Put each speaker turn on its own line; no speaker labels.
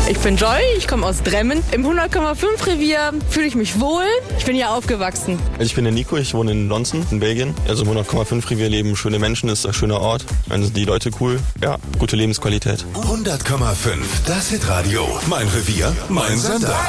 Ich bin Joy, ich komme aus Dremmen. Im 100,5 Revier fühle ich mich wohl. Ich bin hier aufgewachsen.
Ich bin der Nico, ich wohne in Lonzen, in Belgien. Also im 100,5 Revier leben schöne Menschen, ist ein schöner Ort. Dann sind die Leute cool. Ja, gute Lebensqualität.
100,5, das Hitradio. Mein Revier, mein Sender.